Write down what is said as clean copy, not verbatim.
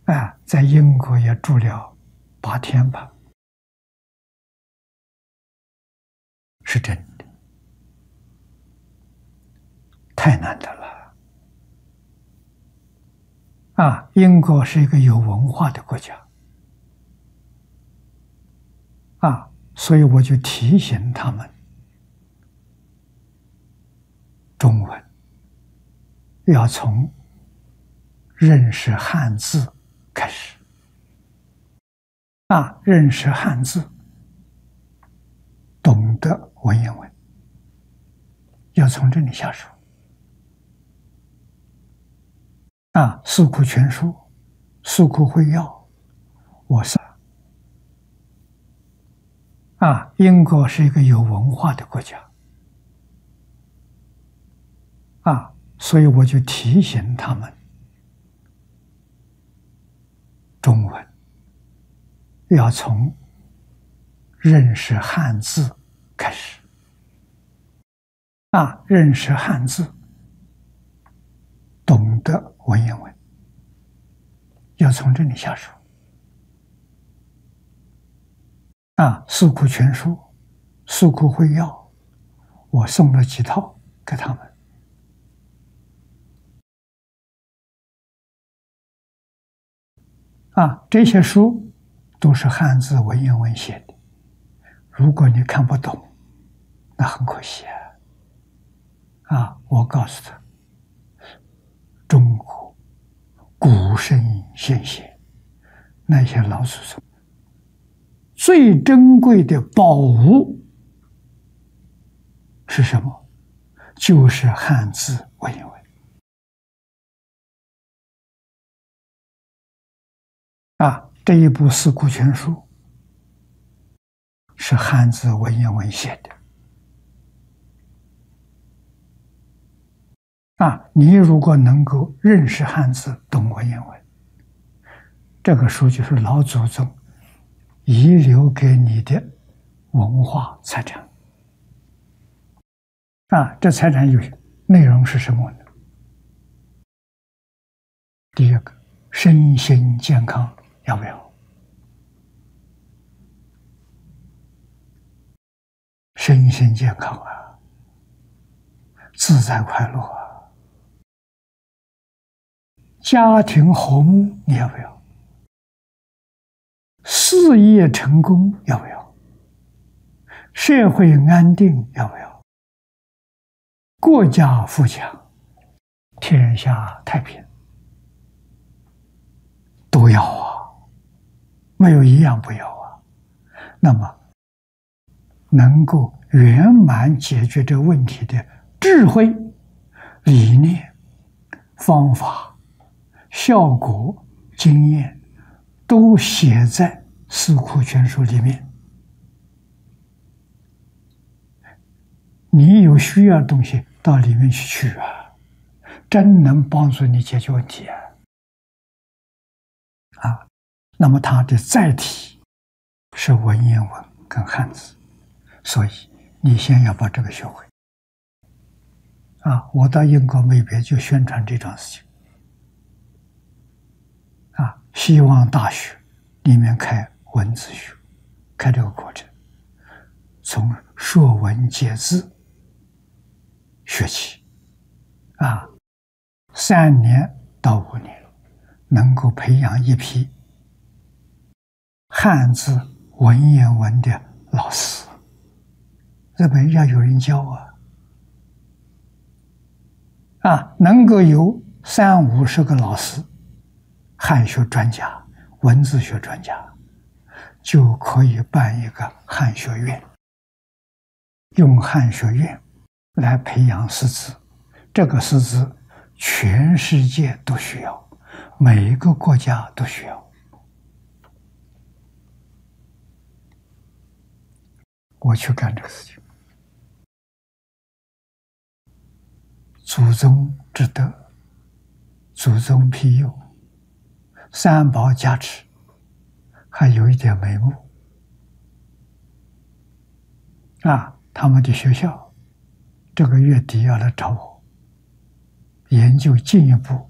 在英国也住了8天吧，是真的，太难得了。英国是一个有文化的国家，所以我就提醒他们，中文要从认识汉字开始。认识汉字，懂得文言文，要从这里下手。四库全书、四库会要，我是英国是一个有文化的国家，所以我就提醒他们，中文要从认识汉字开始。认识汉字，懂得文言文，要从这里下手。四库全书、四库会要，我送了几套给他们。这些书都是汉字文言文写的，如果你看不懂，那很可惜我告诉他，中国古圣先贤那些老祖宗最珍贵的宝物是什么？就是汉字文言文。这一部四库全书是汉字文言文写的。你如果能够认识汉字、懂文言文，这个书就是老祖宗遗留给你的文化财产。这财产有内容是什么呢？第一个，身心健康要不要？身心健康自在快乐家庭和睦你要不要？事业成功要不要？社会安定要不要？国家富强，天下太平，都要没有一样不要那么能够圆满解决这个问题的智慧、理念、方法、效果、经验，都写在四库全书里面。你有需要的东西到里面去取真能帮助你解决问题那么它的载体是文言文跟汉字，所以你先要把这个学会我到英国美别就宣传这桩事情希望大学里面开文字学，开这个课程，从说文解字学起3年到5年能够培养一批汉字文言文的老师。日本要有人教能够有30-50个老师，汉学专家、文字学专家，就可以办一个汉学院，用汉学院来培养师资。这个师资全世界都需要，每一个国家都需要。我去干这个事情，祖宗之德，祖宗庇佑，三宝加持，还有一点眉目他们的学校这个月底要来找我研究进一步